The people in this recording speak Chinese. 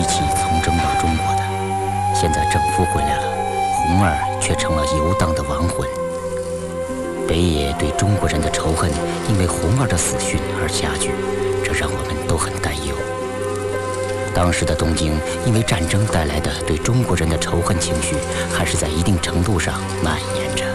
起从征到中国的。现在政府回来了，红儿却成了游荡的亡魂。北野对中国人的仇恨因为红儿的死讯而加剧，这让我们都很担忧。当时的东京因为战争带来的对中国人的仇恨情绪，还是在一定程度上蔓延着。